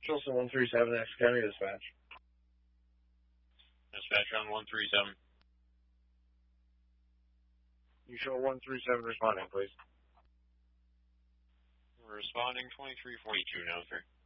Chilson 137, X County Dispatch. Dispatch on 137. You show 137 responding, please. Responding 2342 now, sir.